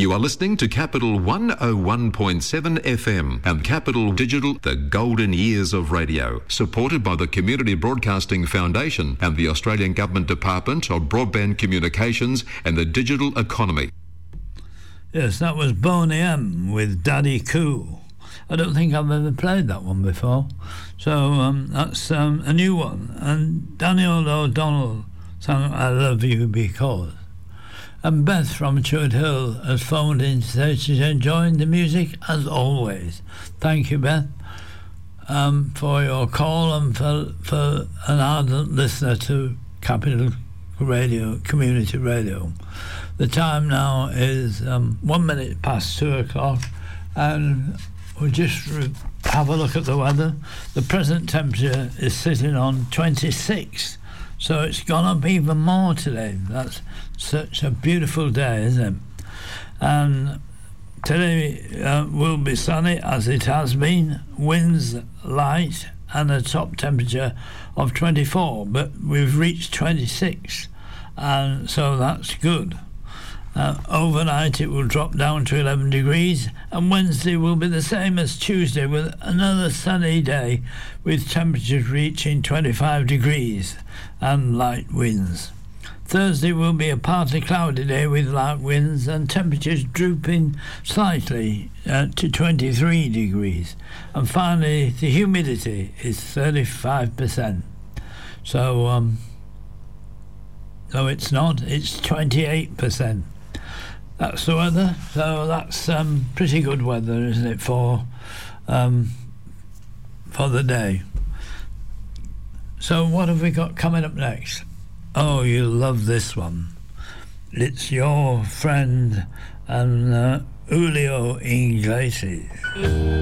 You are listening to Capital 101.7 FM and Capital Digital, the golden years of radio, supported by the Community Broadcasting Foundation and the Australian Government Department of Broadband Communications and the Digital Economy. Yes, that was Boney M with Daddy Cool. I don't think I've ever played that one before. So that's a new one. And Daniel O'Donnell sang I Love You Because. And Beth from Chute Hill has phoned in to say she's enjoying the music as always. Thank you, Beth, for your call and for an ardent listener to Capital Radio, Community Radio. The time now is 1 minute past 2 o'clock, and we'll just have a look at the weather. The present temperature is sitting on 26, so it's gone up even more today. That's such a beautiful day, isn't it? And today will be sunny, as it has been, winds light, and a top temperature of 24, but we've reached 26, and so that's good. Overnight it will drop down to 11 degrees, and Wednesday will be the same as Tuesday, with another sunny day with temperatures reaching 25 degrees and light winds. Thursday will be a partly cloudy day with light winds and temperatures drooping slightly to 23 degrees. And finally, the humidity is 35%. So, no, it's not. It's 28%. That's the weather. So that's pretty good weather, isn't it, for the day. So what have we got coming up next? Oh, you'll love this one. It's your friend and Julio Iglesias.